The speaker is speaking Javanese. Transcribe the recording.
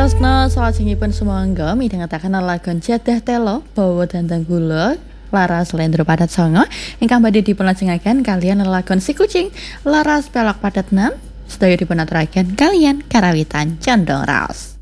Tresno salajengipun sumangga midhangetaken lelagon Jadah Telo Bawa Dandang Gula Laras Slendro Padat Songo ingkang badhe dipunlajengaken kalian lelagon Si Kucing Laras Pelak Padat 6 sedaya dipunaturaken kalian karawitan Condong Raos.